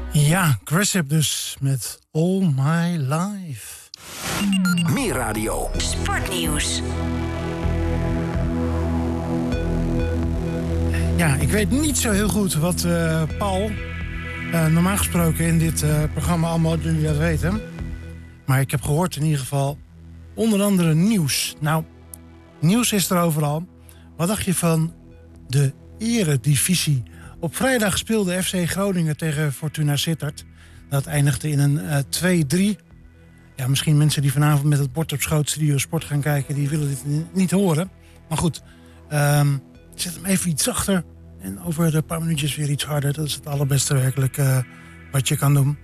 Ja, Grasshop dus met All My Life. Meer radio. Sportnieuws. Ja, ik weet niet zo heel goed wat Paul normaal gesproken in dit programma allemaal jullie dat weten. Maar ik heb gehoord in ieder geval onder andere nieuws. Nou, nieuws is er overal. Wat dacht je van de eredivisie? Op vrijdag speelde FC Groningen tegen Fortuna Sittard. Dat eindigde in een 2-3. Ja, misschien mensen die vanavond met het bord op schoot Studio Sport gaan kijken, die willen dit niet horen. Maar goed, zet hem even iets zachter. En over een paar minuutjes weer iets harder. Dat is het allerbeste werkelijk wat je kan doen.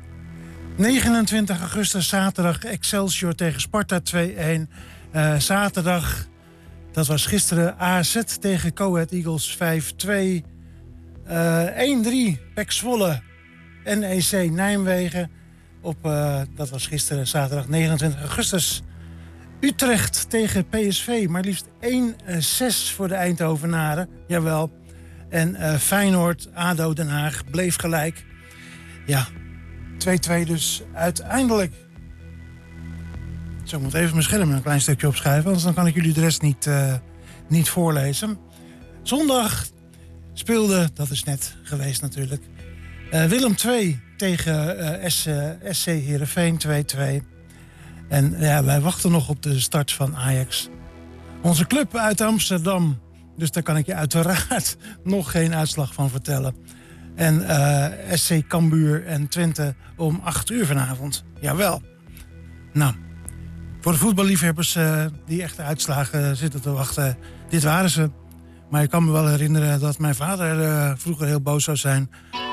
29 augustus, zaterdag, Excelsior tegen Sparta 2-1. Zaterdag, dat was gisteren, AZ tegen Go Ahead Eagles 5-2. 1-3, PEC Zwolle, NEC Nijmegen. Dat was gisteren, zaterdag 29 augustus. Utrecht tegen PSV, maar liefst 1-6 voor de Eindhovenaren. Jawel. En Feyenoord, ADO Den Haag bleef gelijk. Ja, 2-2 dus uiteindelijk. Zo, ik moet even mijn scherm een klein stukje opschrijven, anders dan kan ik jullie de rest niet voorlezen. Zondag speelde, dat is net geweest natuurlijk, Willem II tegen SC Heerenveen 2-2. En ja, wij wachten nog op de start van Ajax. Onze club uit Amsterdam. Dus daar kan ik je uiteraard nog geen uitslag van vertellen. En SC Cambuur en Twente om 8:00 vanavond. Jawel. Nou, voor de voetballiefhebbers die echte uitslagen zitten te wachten, dit waren ze. Maar ik kan me wel herinneren dat mijn vader vroeger heel boos zou zijn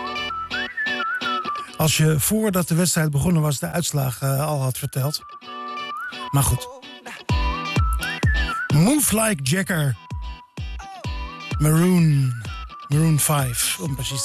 als je voordat de wedstrijd begonnen was de uitslag al had verteld. Maar goed. Move Like Jagger. Maroon 5, om precies te zijn.